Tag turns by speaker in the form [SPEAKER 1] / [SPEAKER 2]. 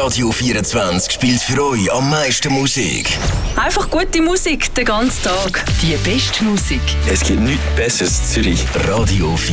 [SPEAKER 1] Radio 24 spielt für euch am meisten Musik.
[SPEAKER 2] Einfach gute Musik den ganzen Tag.
[SPEAKER 3] Die beste Musik.
[SPEAKER 4] Es gibt nichts Besseres in Zürich.
[SPEAKER 1] Radio 24.